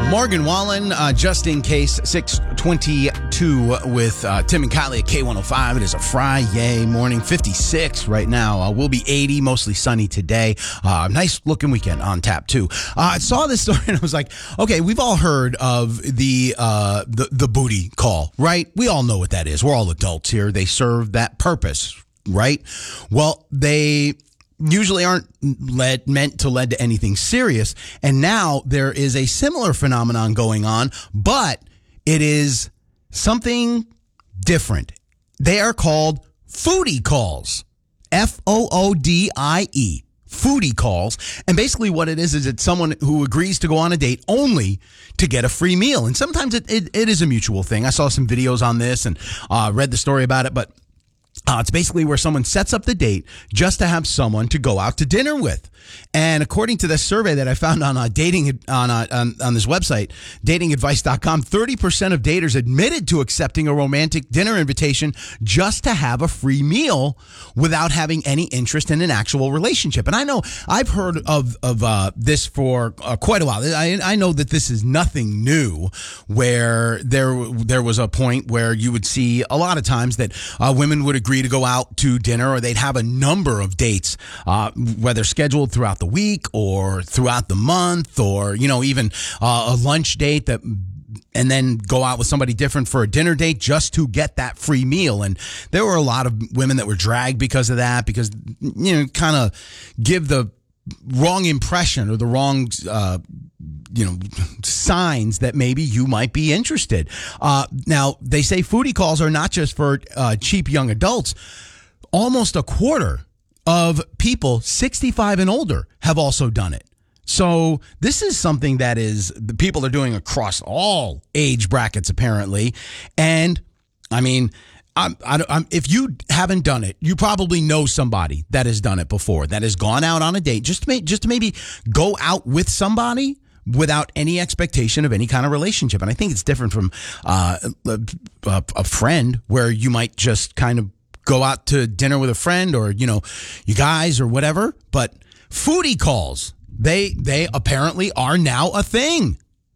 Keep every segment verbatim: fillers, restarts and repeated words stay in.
Morgan Wallen, uh, just in case, six twenty-two with uh, Tim and Kylie at K one oh five. It is a Friday morning, fifty-six right now. Uh, we'll be eighty, mostly sunny today. Uh, nice looking weekend on tap, too. Uh, I saw this story and I was like, okay, we've all heard of the, uh, the, the booty call, right? We all know what that is. We're all adults here. They serve that purpose, right? Well, they usually aren't led meant to lead to anything serious. And now there is a similar phenomenon going on, but it is something different. They are called foodie calls. F O O D I E. Foodie calls. And basically what it is, is it's someone who agrees to go on a date only to get a free meal. And sometimes it, it, it is a mutual thing. I saw some videos on this and uh, read the story about it, but Uh, it's basically where someone sets up the date just to have someone to go out to dinner with. And according to this survey that I found on uh, dating on, uh, on on this website, dating advice dot com, thirty percent of daters admitted to accepting a romantic dinner invitation just to have a free meal without having any interest in an actual relationship. And I know I've heard of of uh, this for uh, quite a while. I, I know that this is nothing new, where there there was a point where you would see a lot of times that uh, women would agree to go out to dinner, or they'd have a number of dates, uh, whether scheduled throughout the week or throughout the month, or, you know, even uh, a lunch date that, and then go out with somebody different for a dinner date just to get that free meal. And there were a lot of women that were dragged because of that, because, you know, kind of give the wrong impression or the wrong, uh, you know, signs that maybe you might be interested. Uh, now, they say foodie calls are not just for uh, cheap young adults. Almost a quarter of people sixty-five and older have also done it. So this is something that is the people are doing across all age brackets, apparently. And I mean, I'm, I, I'm, if you haven't done it, you probably know somebody that has done it before, that has gone out on a date just to, make, just to maybe go out with somebody without any expectation of any kind of relationship. And I think it's different from uh, a, a friend, where you might just kind of go out to dinner with a friend, or, you know, you guys or whatever. But foodie calls, they they apparently are now a thing.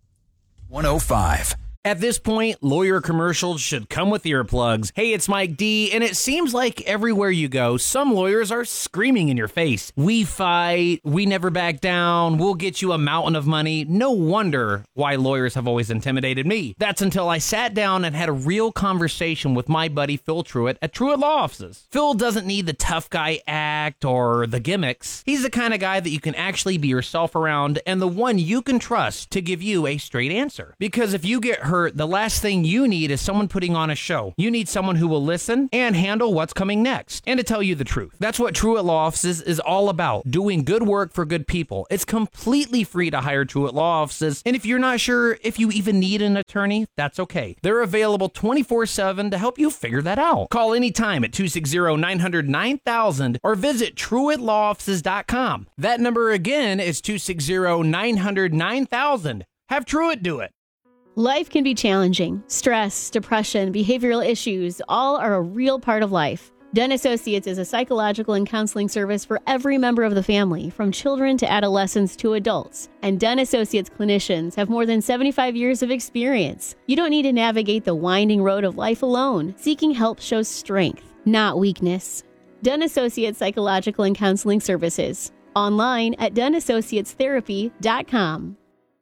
one oh five. At this point, lawyer commercials should come with earplugs. Hey, it's Mike D, and it seems like everywhere you go, some lawyers are screaming in your face. We fight, we never back down, we'll get you a mountain of money. No wonder why lawyers have always intimidated me. That's until I sat down and had a real conversation with my buddy Phil Truitt at Truitt Law Offices. Phil doesn't need the tough guy act or the gimmicks. He's the kind of guy that you can actually be yourself around, and the one you can trust to give you a straight answer. Because if you get hurt, the last thing you need is someone putting on a show. You need someone who will listen and handle what's coming next, and to tell you the truth. That's what Truitt Law Offices is all about, doing good work for good people. It's completely free to hire Truitt Law Offices, and if you're not sure if you even need an attorney, that's okay. They're available twenty-four seven to help you figure that out. Call anytime at two six zero, nine hundred, nine thousand or visit truitt law offices dot com. That number again is two six zero, nine hundred, nine thousand. Have Truitt do it. Life can be challenging. Stress, depression, behavioral issues, all are a real part of life. Dunn Associates is a psychological and counseling service for every member of the family, from children to adolescents to adults. And Dunn Associates clinicians have more than seventy-five years of experience. You don't need to navigate the winding road of life alone. Seeking help shows strength, not weakness. Dunn Associates Psychological and Counseling Services. Online at dunn associates therapy dot com.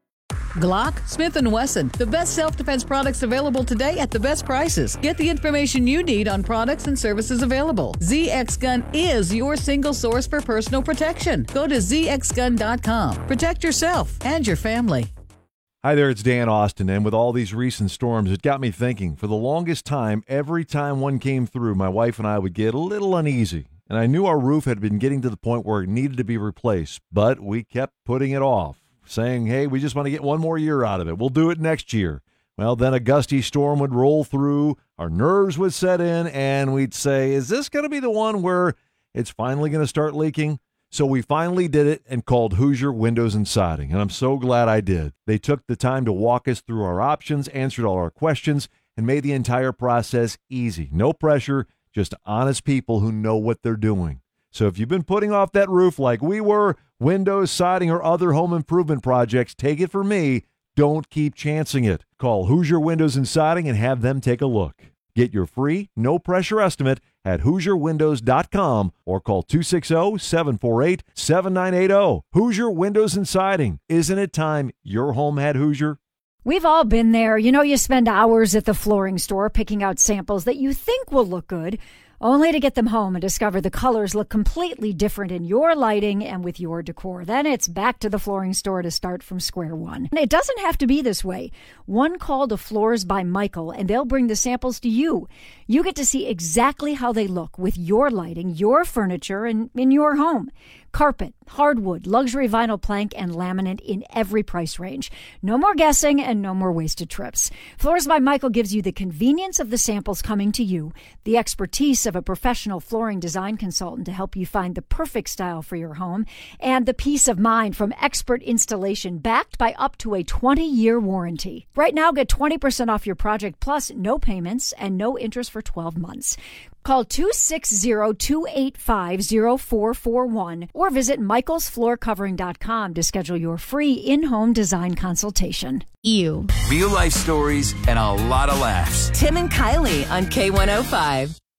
Glock, Smith and Wesson, the best self-defense products available today at the best prices. Get the information you need on products and services available. Z X Gun is your single source for personal protection. Go to z x gun dot com. Protect yourself and your family. Hi there, it's Dan Austin, and with all these recent storms, it got me thinking. For the longest time, every time one came through, my wife and I would get a little uneasy. And I knew our roof had been getting to the point where it needed to be replaced, but we kept putting it off, saying, hey, we just want to get one more year out of it. We'll do it next year. Well, then a gusty storm would roll through, our nerves would set in, and we'd say, is this going to be the one where it's finally going to start leaking? So we finally did it and called Hoosier Windows and Siding, and I'm so glad I did. They took the time to walk us through our options, answered all our questions, and made the entire process easy. No pressure, just honest people who know what they're doing. So if you've been putting off that roof like we were, windows, siding, or other home improvement projects, take it from me. Don't keep chancing it. Call Hoosier Windows and Siding and have them take a look. Get your free, no-pressure estimate at Hoosier Windows dot com or call two six zero, seven four eight, seven nine eight zero. Hoosier Windows and Siding. Isn't it time your home had Hoosier? We've all been there. You know, you spend hours at the flooring store picking out samples that you think will look good, only to get them home and discover the colors look completely different in your lighting and with your decor. Then it's back to the flooring store to start from square one. And it doesn't have to be this way. One call to Floors by Michael, and they'll bring the samples to you. You get to see exactly how they look with your lighting, your furniture, and in your home. Carpet, hardwood, luxury vinyl plank, and laminate in every price range. No more guessing and no more wasted trips. Floors by Michael gives you the convenience of the samples coming to you, the expertise of a professional flooring design consultant to help you find the perfect style for your home, and the peace of mind from expert installation backed by up to a twenty-year warranty. Right now, get twenty percent off your project plus no payments and no interest for twelve months. Call two six zero, two eight five, zero four four one or visit michaels floor covering dot com to schedule your free in-home design consultation. You. Real life stories and a lot of laughs. Tim and Kylie on K one oh five.